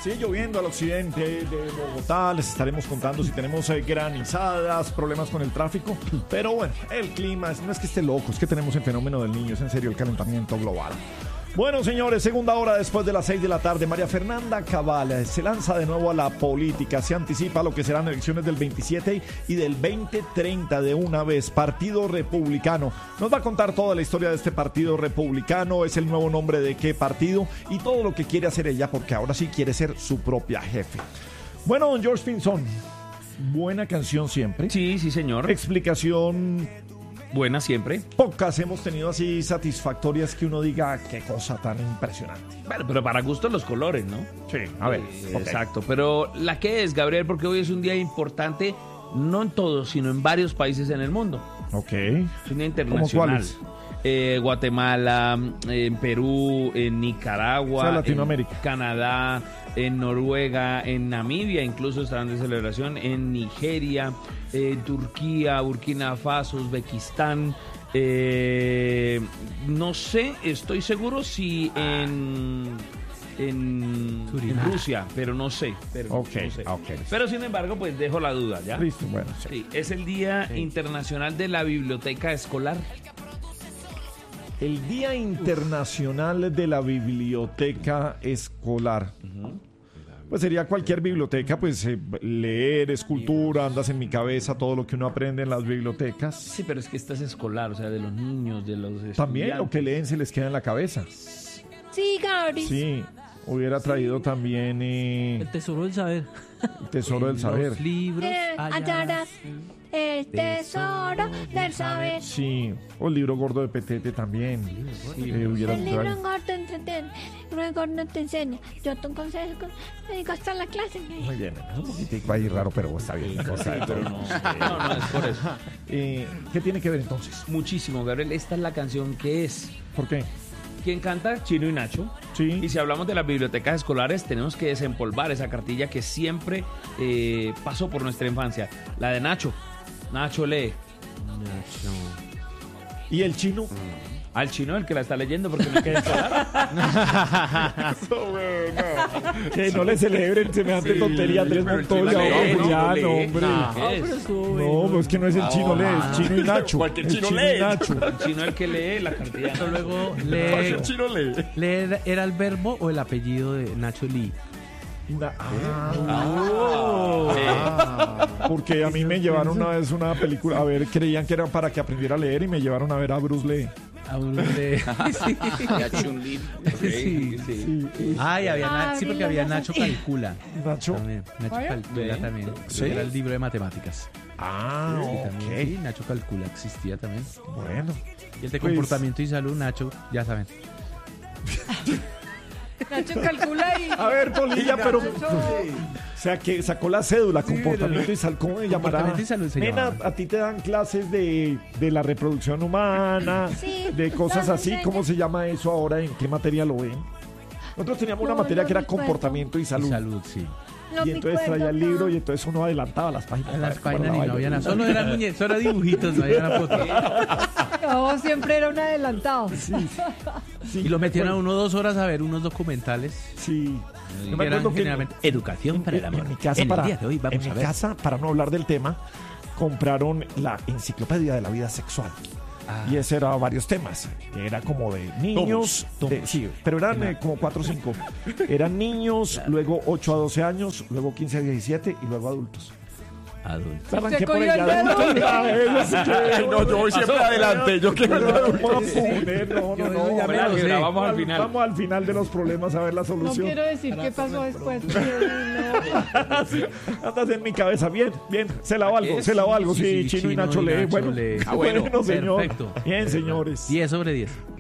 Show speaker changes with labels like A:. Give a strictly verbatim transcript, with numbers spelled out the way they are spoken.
A: Sigue lloviendo al occidente de Bogotá, les estaremos contando si tenemos eh, granizadas, problemas con el tráfico, pero bueno, el clima es, no es que esté loco, es que tenemos el fenómeno del niño, es en serio el calentamiento global. Bueno, señores, segunda hora después de las seis de la tarde, María Fernanda Cabal se lanza de nuevo a la política, se anticipa lo que serán elecciones del veintisiete y del veinte treinta de una vez, Partido Republicano. Nos va a contar toda la historia de este Partido Republicano, es el nuevo nombre de qué partido y todo lo que quiere hacer ella, porque ahora sí quiere ser su propia jefe. Bueno, don George Pinzón, buena canción siempre.
B: Sí, sí, señor.
A: Explicación
B: buena siempre.
A: Pocas hemos tenido así satisfactorias que uno diga qué cosa tan impresionante.
B: Bueno, pero para gusto los colores, ¿no?
A: Sí, a ver.
B: Eh,
A: okay.
B: Exacto. Pero la que es, Gabriel, porque hoy es un día importante, no en todos, sino en varios países en el mundo.
A: Ok.
B: Es un día internacional.
A: ¿Cómo cuáles?
B: Eh, Guatemala, en Perú, en Nicaragua,
A: o sea, Latinoamérica,
B: en Canadá, en Noruega, en Namibia, incluso estarán de celebración, en Nigeria, eh, Turquía, Burkina Faso, Uzbekistán, eh, no sé, estoy seguro si en... En, en Rusia, pero no sé. Pero,
A: okay,
B: no sé.
A: okay.
B: Pero sin embargo, pues dejo la duda, ¿ya?
A: Listo, bueno, sí.
B: Sí, es el Día
A: sí.
B: Internacional de la Biblioteca Escolar.
A: El Día Internacional de la Biblioteca Escolar. Uh-huh. Pues sería cualquier biblioteca, pues eh, leer, escultura, andas en mi cabeza, todo lo que uno aprende en las bibliotecas.
B: Sí, pero es que esta es escolar, o sea, de los niños, de los estudiantes.
A: También lo que leen se les queda en la cabeza.
C: Sí, Gabriel.
A: Sí, hubiera traído sí. también... Eh,
D: el tesoro del saber.
A: El tesoro del saber.
D: Los libros
C: eh, hallarás el tesoro del saber.
A: Sí, o el libro gordo de Petete también.
C: Sí, eh, hubiera el libro gordo entretiene, el libro gordo te enseña. Yo te consejo, me digo hasta la clase.
A: Muy bien, es un poquitico ahí raro, pero está bien.
B: Sí, sí, pero no, no, no es por eso.
A: Eh, ¿Qué tiene que ver entonces?
B: Muchísimo, Gabriel. Esta es la canción que es.
A: ¿Por qué?
B: ¿Quién canta? Chino y Nacho.
A: Sí.
B: Y si hablamos de las bibliotecas escolares, tenemos que desempolvar esa cartilla que siempre eh, pasó por nuestra infancia. La de Nacho. Nacho lee.
D: Nacho.
A: ¿Y el chino?
B: Mm. Al chino, el que la está leyendo, porque no queda escolar.
A: Eso, bueno. Que no le celebren semejante sí, tontería tres montones.
B: No,
A: ya,
B: no,
A: hombre.
B: No,
A: no, pues es que no es el chino, lee, es chino y Nacho.
B: Cualquier chino, chino lee. Nacho. El chino el que lee la cartilla.
D: Luego lee.
A: El chino lee.
D: ¿Lee era el verbo o el apellido de Nacho Lee?
A: Na- ah, oh. ah, porque a mí me llevaron una vez una película, a ver, creían que era para que aprendiera a leer y me llevaron a ver a Bruce Lee.
D: A Bruce Lee. Sí.
B: Y a Chun-Li.
D: Sí, sí. sí. Ay, había na- sí, porque había Nacho Calcula.
A: Nacho.
D: También. Nacho Calcula también.
A: ¿Sí?
D: Era el libro de matemáticas.
A: Ah,
D: sí,
A: ok.
D: También, sí, Nacho Calcula existía también.
A: Bueno.
D: Y el de
A: pues...
D: comportamiento y salud, Nacho, ya saben.
C: Nacho calcula y...
A: A ver, Polilla, pero... O sea, que sacó la cédula, sí, comportamiento y salud, ¿cómo me llamará?
D: Y salud se
A: Nena,
D: llama.
A: a ti te dan clases de, de la reproducción humana,
C: sí,
A: de cosas
C: no,
A: así.
C: no,
A: ¿Cómo se llama eso ahora? ¿En qué materia lo ven? Nosotros teníamos no, una materia no que era comportamiento y salud.
D: Y salud, sí.
C: No,
A: y entonces traía el libro y entonces uno adelantaba las páginas.
D: Las páginas y no había nada. Solo eran muñecos, solo eran dibujitos, no había nada foto.
C: No, siempre era un adelantado.
A: Sí, sí,
D: y lo metían a uno dos horas a ver unos documentales.
A: Sí.
D: Yo me acuerdo que generalmente educación
A: en,
D: para el amor.
A: En mi casa,
D: en
A: para,
D: el día de hoy vamos
A: en
D: a
A: mi
D: ver.
A: casa, para no hablar del tema, compraron la enciclopedia de la vida sexual. Ah. Y ese era varios temas. Era como de niños.
D: Tomos,
A: de,
D: tomos.
A: Sí, pero eran eh, como cuatro o cinco. Eran niños, claro. Luego ocho a doce años, luego quince a diecisiete y luego adultos.
D: Adultos.
A: Arranqué por ella adultos.
B: Ay, no, yo voy siempre adelante. Yo quiero el adulto.
A: No, no, no.
B: Ya me lo sé. Vamos al final.
A: Vamos al final de los problemas a ver la solución.
C: No quiero decir qué pasó después.
A: Andas en mi cabeza. Bien, bien. Se la valgo, se la valgo. Sí, sí, sí, Chino, Chino y Nacho lee. Bueno,
D: lee.
A: Ah, bueno, bueno señor.
D: Perfecto.
A: Bien, señores.
D: diez sobre diez.